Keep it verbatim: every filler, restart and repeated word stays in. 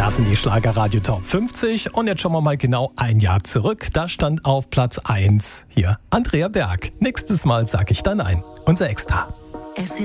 Das sind die Schlagerradio Top fünfzig und jetzt schauen wir mal genau ein Jahr zurück. Da stand auf Platz eins hier Andrea Berg. Nächstes Mal sag ich dann ein. Unser Extra. Es ist